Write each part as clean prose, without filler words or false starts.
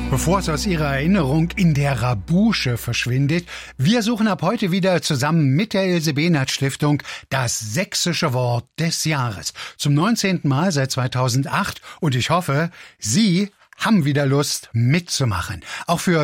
Bevor es aus Ihrer Erinnerung in der Rabusche verschwindet, wir suchen ab heute wieder zusammen mit der Ilse-Behnert-Stiftung das sächsische Wort des Jahres. Zum 19. Mal seit 2008 und ich hoffe, Sie haben wieder Lust mitzumachen. Auch für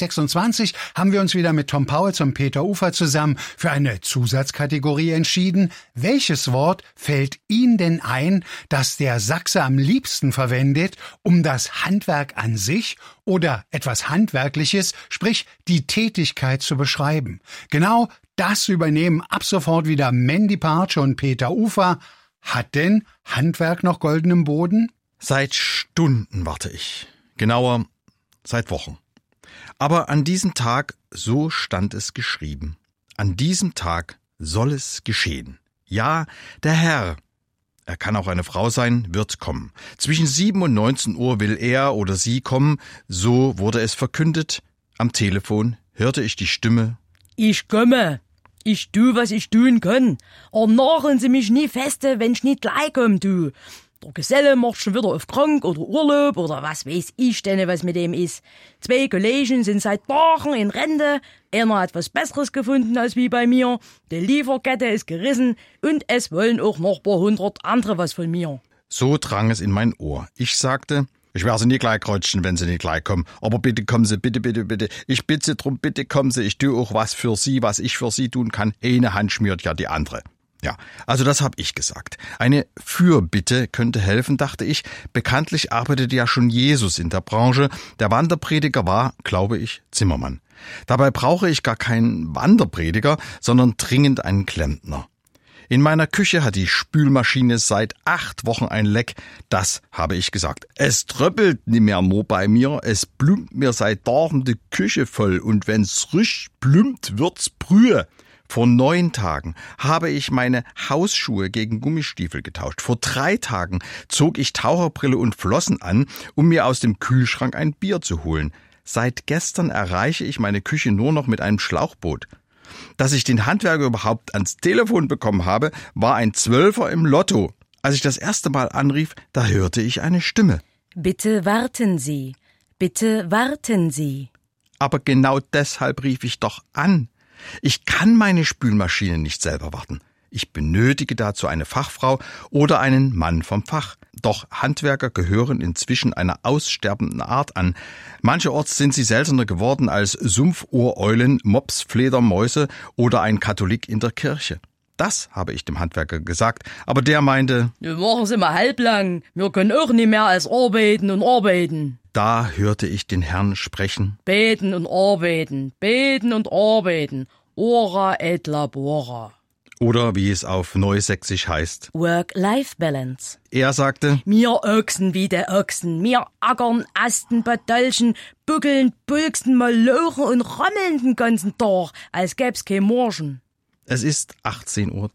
2026 haben wir uns wieder mit Tom Pauls und Peter Ufer zusammen für eine Zusatzkategorie entschieden. Welches Wort fällt Ihnen denn ein, das der Sachse am liebsten verwendet, um das Handwerk an sich oder etwas Handwerkliches, sprich die Tätigkeit zu beschreiben? Genau das übernehmen ab sofort wieder Mandy Parche und Peter Ufer. Hat denn Handwerk noch goldenen Boden? Seit Stunden warte ich. Genauer, seit Wochen. Aber an diesem Tag, so stand es geschrieben, an diesem Tag soll es geschehen. Ja, der Herr, er kann auch eine Frau sein, wird kommen. Zwischen 7 und 19 Uhr will er oder sie kommen, so wurde es verkündet. Am Telefon hörte ich die Stimme. Ich komme. Ich tu, was ich tun kann. Aber nachen Sie mich nie feste, wenn ich nicht gleich komm, du. Der Geselle macht schon wieder auf krank oder Urlaub oder was weiß ich denn, was mit dem ist. 2 Kollegen sind seit Tagen in Rente. Einer hat was Besseres gefunden als wie bei mir. Die Lieferkette ist gerissen und es wollen auch noch ein paar 100 andere was von mir. So drang es in mein Ohr. Ich sagte, ich werde Sie nie gleich kreuzen, wenn Sie nicht gleich kommen. Aber bitte kommen Sie, bitte, bitte, bitte. Ich bitte Sie drum, bitte kommen Sie. Ich tue auch was für Sie, was ich für Sie tun kann. Eine Hand schmiert ja die andere. Ja, also das habe ich gesagt. Eine Fürbitte könnte helfen, dachte ich. Bekanntlich arbeitete ja schon Jesus in der Branche. Der Wanderprediger war, glaube ich, Zimmermann. Dabei brauche ich gar keinen Wanderprediger, sondern dringend einen Klempner. In meiner Küche hat die Spülmaschine seit 8 Wochen ein Leck. Das habe ich gesagt. Es tröppelt nicht mehr nur bei mir. Es blümt mir seit Tagen die Küche voll. Und wenn's frisch blümt, wird's Brühe. Vor 9 Tagen habe ich meine Hausschuhe gegen Gummistiefel getauscht. Vor 3 Tagen zog ich Taucherbrille und Flossen an, um mir aus dem Kühlschrank ein Bier zu holen. Seit gestern erreiche ich meine Küche nur noch mit einem Schlauchboot. Dass ich den Handwerker überhaupt ans Telefon bekommen habe, war ein 12er im Lotto. Als ich das erste Mal anrief, da hörte ich eine Stimme. Bitte warten Sie. Bitte warten Sie. Aber genau deshalb rief ich doch an. Ich kann meine Spülmaschine nicht selber warten. Ich benötige dazu eine Fachfrau oder einen Mann vom Fach. Doch Handwerker gehören inzwischen einer aussterbenden Art an. Mancherorts sind sie seltener geworden als Sumpfohreulen, Mops, Fledermäuse oder ein Katholik in der Kirche. Das habe ich dem Handwerker gesagt, aber der meinte, Wir machen Sie mal halblang. Wir können auch nicht mehr als arbeiten und arbeiten. Da hörte ich den Herrn sprechen. Beten und arbeiten, beten und arbeiten. Ora et labora. Oder wie es auf Neusächsisch heißt. Work-Life-Balance. Er sagte, Mir Ochsen wie der Ochsen, mir ackern, asten, badolchen, buckeln, bulksten, malochen und rammeln den ganzen Tag, als gäb's kein Morgen. Es ist 18:30 Uhr.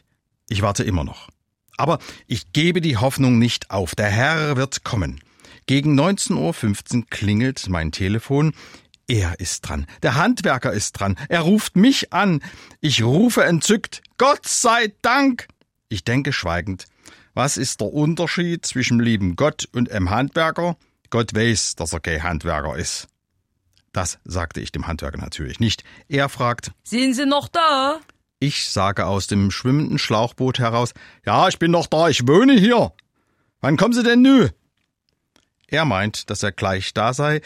Ich warte immer noch. Aber ich gebe die Hoffnung nicht auf. Der Herr wird kommen. Gegen 19:15 Uhr klingelt mein Telefon. Er ist dran. Der Handwerker ist dran. Er ruft mich an. Ich rufe entzückt. Gott sei Dank! Ich denke schweigend. Was ist der Unterschied zwischen lieben Gott und einem Handwerker? Gott weiß, dass er kein Handwerker ist. Das sagte ich dem Handwerker natürlich nicht. Er fragt, Sind Sie noch da? Ich sage aus dem schwimmenden Schlauchboot heraus, ja, ich bin noch da, ich wohne hier. Wann kommen Sie denn nü? Er meint, dass er gleich da sei.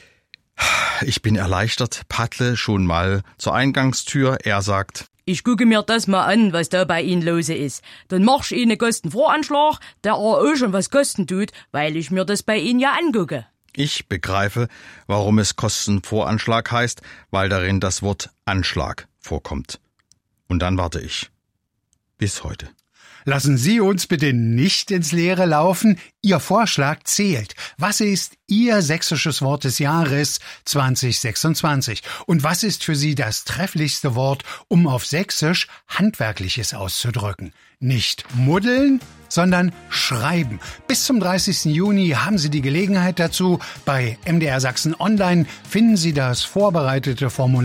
Ich bin erleichtert, paddle schon mal zur Eingangstür. Er sagt, Ich gucke mir das mal an, was da bei Ihnen los ist. Dann mach ich Ihnen Kostenvoranschlag, der auch schon was kosten tut, weil ich mir das bei Ihnen ja angucke. Ich begreife, warum es Kostenvoranschlag heißt, weil darin das Wort Anschlag vorkommt. Und dann warte ich. Bis heute. Lassen Sie uns bitte nicht ins Leere laufen. Ihr Vorschlag zählt. Was ist Ihr sächsisches Wort des Jahres 2026? Und was ist für Sie das trefflichste Wort, um auf Sächsisch Handwerkliches auszudrücken? Nicht muddeln, sondern schreiben. Bis zum 30. Juni haben Sie die Gelegenheit dazu. Bei MDR Sachsen Online finden Sie das vorbereitete Formular